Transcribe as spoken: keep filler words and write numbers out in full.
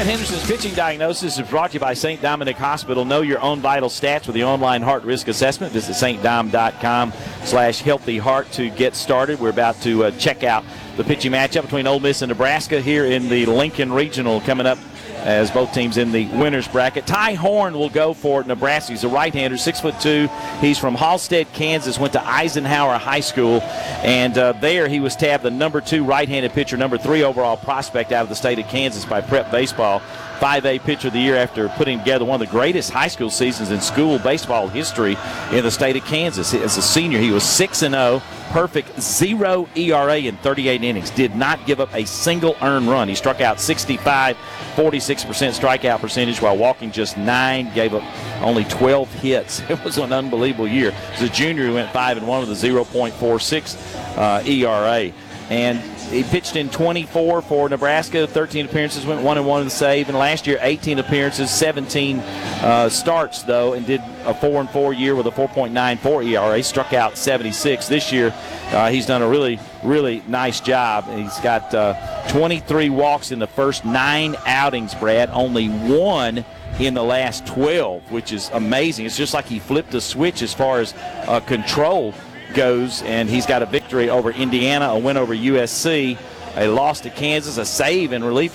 Brad Henderson's pitching diagnosis is brought to you by Saint Dominic Hospital. Know your own vital stats with the online heart risk assessment. Visit saint dom dot com slash healthy heart to get started. We're about to uh, check out the pitching matchup between Ole Miss and Nebraska here in the Lincoln Regional coming up as both teams in the winner's bracket. Ty Horn will go for Nebraska. He's a right-hander, six foot two. He's from Halstead, Kansas, went to Eisenhower High School, and uh, there he was tabbed the number two right-handed pitcher, number three overall prospect out of the state of Kansas by Prep Baseball. five A pitcher of the year after putting together one of the greatest high school seasons in school baseball history in the state of Kansas. As a senior, he was six and oh, perfect zero E R A in thirty-eight innings. Did not give up a single earned run. He struck out sixty-five, forty-six percent strikeout percentage while walking just nine, gave up only twelve hits. It was an unbelievable year. As a junior, he went five and one with a zero point four six uh, E R A. And he pitched in twenty-four for Nebraska, thirteen appearances, went one and one with a save. And last year, eighteen appearances, seventeen uh, starts, though, and did a four and four year with a four point nine four E R A. Struck out seventy-six. This year, uh, he's done a really, really nice job. He's got uh, twenty-three walks in the first nine outings, Brad. Only one in the last twelve, which is amazing. It's just like he flipped a switch as far as uh, control goes, and he's got a victory over Indiana, a win over U S C, a loss to Kansas, a save in relief